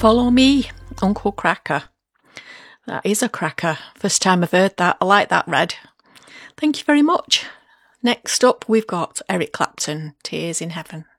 Follow Me, Uncle Kracker. That is a cracker. First time I've heard that. I like that, Red. Thank you very much. Next up, we've got Eric Clapton, Tears in Heaven.